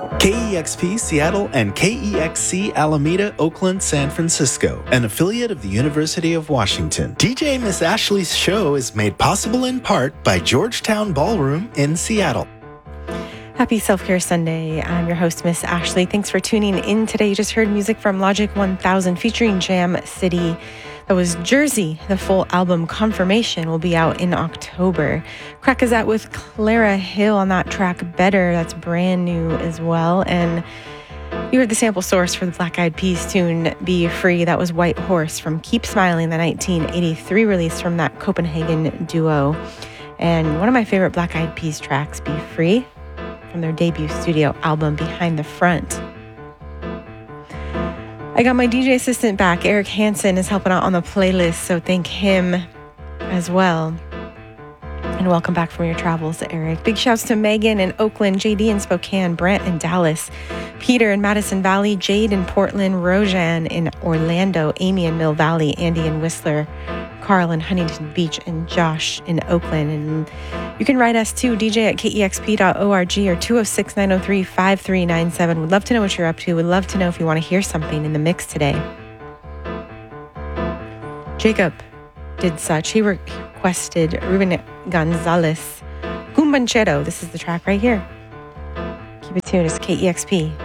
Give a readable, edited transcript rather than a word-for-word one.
KEXP Seattle and KEXC Alameda, Oakland, San Francisco, an affiliate of the University of Washington. DJ Miss Ashley's show is made possible in part by Georgetown Ballroom in Seattle. Happy Self-Care Sunday. I'm your host, Miss Ashley. Thanks for tuning in today. You just heard music from Logic 1000 featuring Jam City. That was Jersey. The full album Confirmation will be out in October. Crack is out with Clara Hill on that track Better. That's brand new as well. And you heard the sample source for the Black Eyed Peas tune Be Free. That was White Horse from Keep Smiling, the 1983 release from that Copenhagen duo. And one of my favorite Black Eyed Peas tracks, Be Free, from their debut studio album Behind the Front. I got my DJ assistant back. Eric Hansen is helping out on the playlist, so thank him as well. And welcome back from your travels, Eric. Big shouts to Megan in Oakland, JD in Spokane, Brent in Dallas, Peter in Madison Valley, Jade in Portland, Rojan in Orlando, Amy in Mill Valley, Andy in Whistler, Carl in Huntington Beach, and Josh in Oakland. And you can write us too, dj@kexp.org or 206-903-5397. We'd love to know what you're up to. We'd love to know if you want to hear something in the mix today. Jacob did such. He requested Ruben Gonzalez, Cumbanchero. This is the track right here. Keep it tuned. It's KEXP.